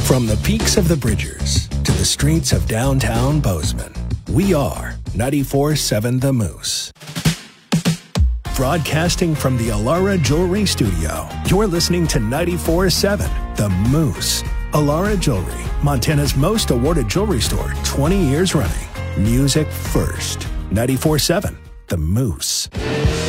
From the peaks of the Bridgers to the streets of downtown Bozeman, we are 94.7 The Moose. Broadcasting from the Alara Jewelry Studio, you're listening to 94.7 The Moose. Alara Jewelry, Montana's most awarded jewelry store, 20 years running. Music first. 94.7 The Moose.